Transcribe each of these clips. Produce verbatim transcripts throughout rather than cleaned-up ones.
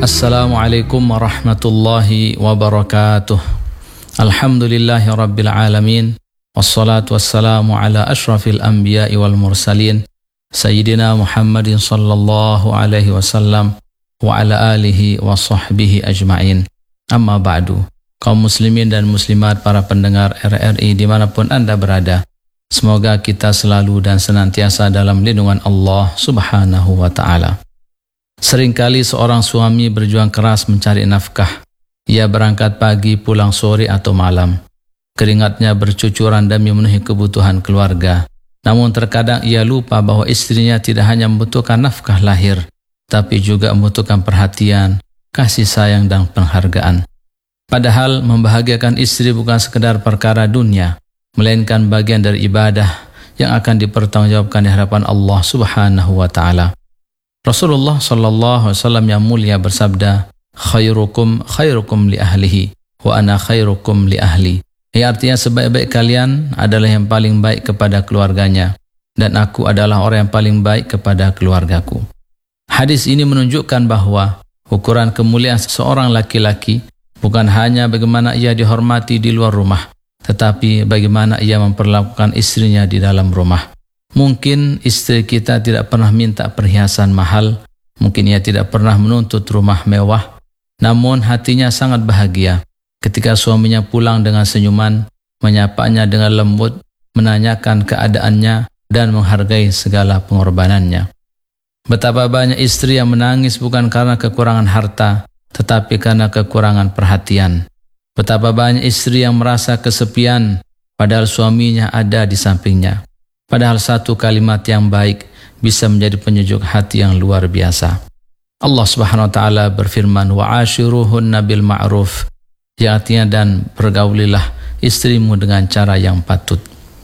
Assalamualaikum warahmatullahi wabarakatuh. Alhamdulillahi rabbil alamin. Wassalatu wassalamu ala ashrafil anbiya'i wal mursalin Sayyidina Muhammadin sallallahu alaihi wasallam wa ala alihi wa sahbihi ajma'in. Amma ba'du. Kaum muslimin dan muslimat, para pendengar R R I dimanapun Anda berada, semoga kita selalu dan senantiasa dalam lindungan Allah subhanahu wa ta'ala. Seringkali seorang suami berjuang keras mencari nafkah. Ia berangkat pagi, pulang sore atau malam. Keringatnya bercucuran demi memenuhi kebutuhan keluarga. Namun terkadang ia lupa bahwa istrinya tidak hanya membutuhkan nafkah lahir, tapi juga membutuhkan perhatian, kasih sayang, dan penghargaan. Padahal membahagiakan istri bukan sekedar perkara dunia, melainkan bagian dari ibadah yang akan dipertanggungjawabkan di hadapan Allah subhanahu wa ta'ala. Rasulullah sallallahu alaihi wasallam yang mulia bersabda, khairukum khairukum li ahlihi wa ana khairukum li ahli. Yang artinya sebaik-baik kalian adalah yang paling baik kepada keluarganya, dan aku adalah orang yang paling baik kepada keluargaku. Hadis ini menunjukkan bahwa ukuran kemuliaan seorang laki-laki bukan hanya bagaimana ia dihormati di luar rumah, tetapi bagaimana ia memperlakukan istrinya di dalam rumah. Mungkin istri kita tidak pernah minta perhiasan mahal, mungkin ia tidak pernah menuntut rumah mewah, namun hatinya sangat bahagia ketika suaminya pulang dengan senyuman, menyapanya dengan lembut, menanyakan keadaannya, dan menghargai segala pengorbanannya. Betapa banyak istri yang menangis bukan karena kekurangan harta, tetapi karena kekurangan perhatian. Betapa banyak istri yang merasa kesepian, padahal suaminya ada di sampingnya. Padahal satu kalimat yang baik bisa menjadi penyejuk hati yang luar biasa. Allah Subhanahu wa taala berfirman, wa ashiruhunna bil ma'ruf, yang artinya dan pergaulilah istrimu dengan cara yang patut.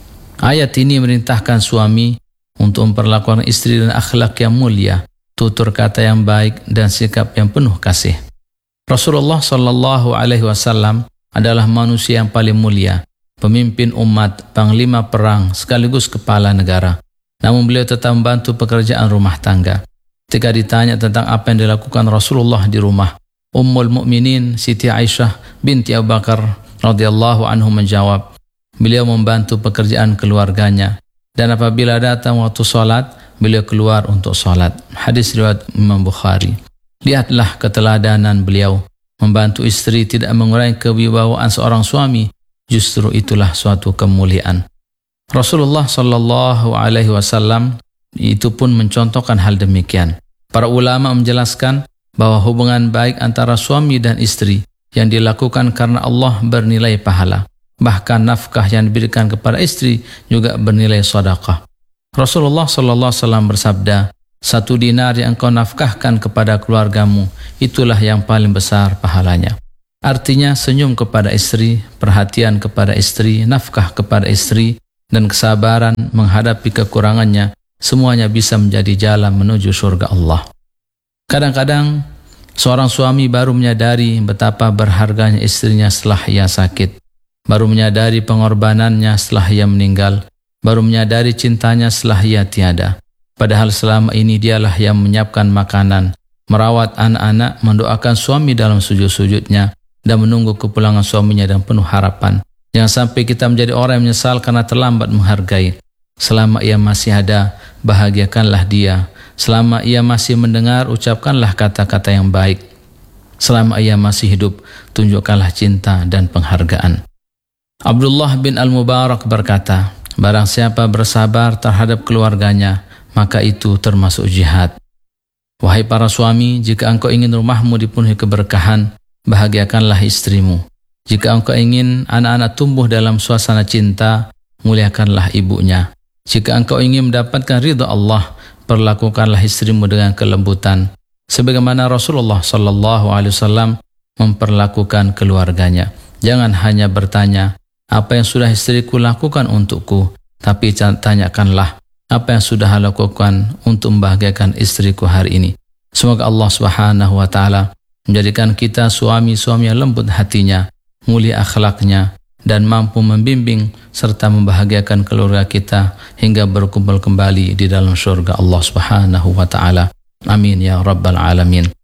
Ayat ini merintahkan suami untuk memperlakukan istri dengan akhlak yang mulia, tutur kata yang baik, dan sikap yang penuh kasih. Rasulullah sallallahu alaihi wasallam adalah manusia yang paling mulia, pemimpin umat, panglima perang, sekaligus kepala negara. Namun beliau tetap membantu pekerjaan rumah tangga. Ketika ditanya tentang apa yang dilakukan Rasulullah di rumah, Ummul Mukminin Siti Aisyah binti Abu Bakar radhiyallahu anhu menjawab, beliau membantu pekerjaan keluarganya, dan apabila datang waktu salat, beliau keluar untuk salat. Hadis riwayat Imam Bukhari. Lihatlah keteladanan beliau, membantu istri tidak mengurangi kewibawaan seorang suami. Justru itulah suatu kemuliaan. Rasulullah sallallahu alaihi wasallam itu pun mencontohkan hal demikian. Para ulama menjelaskan bahwa hubungan baik antara suami dan istri yang dilakukan karena Allah bernilai pahala. Bahkan nafkah yang diberikan kepada istri juga bernilai sedekah. Rasulullah sallallahu alaihi wasallam bersabda, satu dinar yang engkau nafkahkan kepada keluargamu, itulah yang paling besar pahalanya. Artinya senyum kepada istri, perhatian kepada istri, nafkah kepada istri, dan kesabaran menghadapi kekurangannya, semuanya bisa menjadi jalan menuju surga Allah. Kadang-kadang seorang suami baru menyadari betapa berharganya istrinya setelah ia sakit, baru menyadari pengorbanannya setelah ia meninggal, baru menyadari cintanya setelah ia tiada. Padahal selama ini dialah yang menyiapkan makanan, merawat anak-anak, mendoakan suami dalam sujud-sujudnya, dan menunggu kepulangan suaminya dan penuh harapan. Jangan sampai kita menjadi orang yang menyesal karena terlambat menghargai. Selama ia masih ada, bahagiakanlah dia. Selama ia masih mendengar, ucapkanlah kata-kata yang baik. Selama ia masih hidup, tunjukkanlah cinta dan penghargaan. Abdullah bin Al-Mubarak berkata, barang siapa bersabar terhadap keluarganya, maka itu termasuk jihad. Wahai para suami, jika engkau ingin rumahmu dipenuhi keberkahan, bahagiakanlah istrimu. Jika engkau ingin anak-anak tumbuh dalam suasana cinta, muliakanlah ibunya. Jika engkau ingin mendapatkan ridha Allah, perlakukanlah istrimu dengan kelembutan, sebagaimana Rasulullah sallallahu alaihi wasallam memperlakukan keluarganya. Jangan hanya bertanya, apa yang sudah istriku lakukan untukku, tapi tanyakanlah, apa yang sudah aku lakukan untuk membahagiakan istriku hari ini. Semoga Allah Subhanahu wa taala menjadikan kita suami-suami yang lembut hatinya, mulia akhlaknya, dan mampu membimbing serta membahagiakan keluarga kita hingga berkumpul kembali di dalam surga Allah Subhanahu wa taala. Amin ya rabbal alamin.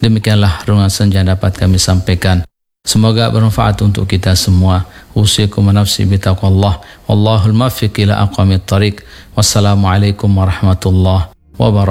Demikianlah renungan senja dapat kami sampaikan. Semoga bermanfaat untuk kita semua. Usikum wa nafsi bitaqwallah. Wallahul muwaffiq ila aqwamit thariq. Wassalamualaikum warahmatullahi wabarakatuh.